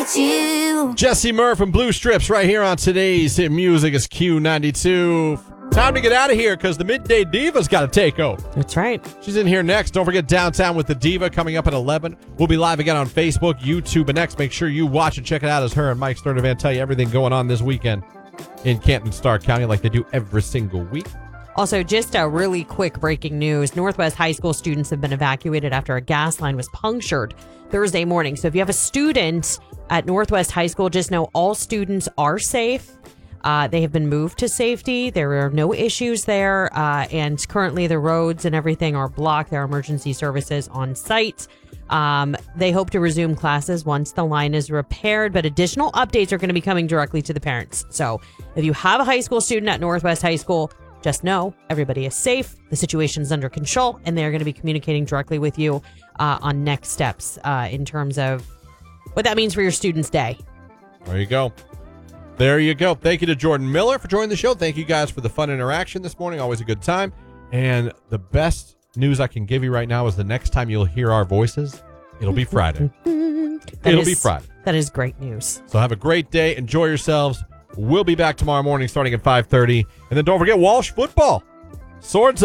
with you. Jesse Murph and Blue Strips right here on today's hit music is Q92. Time to get out of here because the Midday Diva's got to take over. That's right. She's in here next. Don't forget Downtown with the Diva coming up at 11. We'll be live again on Facebook, YouTube, and next. Make sure you watch and check it out as her and Mike Sturdivant tell you everything going on this weekend in Canton, Stark County like they do every single week. Also, just a really quick breaking news. Northwest High School students have been evacuated after a gas line was punctured Thursday morning. So if you have a student at Northwest High School, just know all students are safe. They have been moved to safety. There are no issues there. And currently the roads and everything are blocked. There are emergency services on site. They hope to resume classes once the line is repaired, but additional updates are going to be coming directly to the parents. So if you have a high school student at Northwest High School, just know everybody is safe. The situation is under control, and they're going to be communicating directly with you on next steps in terms of what that means for your student's day. There you go. There you go. Thank you to Jordan Miller for joining the show. Thank you guys for the fun interaction this morning. Always a good time. And the best news I can give you right now is the next time you'll hear our voices, it'll be Friday. It'll be Friday. That is great news. So have a great day. Enjoy yourselves. We'll be back tomorrow morning starting at 5:30. And then don't forget Walsh football. Swords